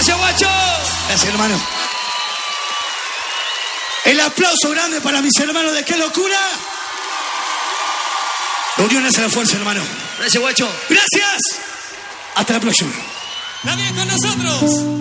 Gracias, guacho. Gracias, hermano. El aplauso grande para mis hermanos de Qué Locura. La unión hace la fuerza, hermano. Gracias, guacho. Gracias. Hasta la próxima. Está bien con nosotros.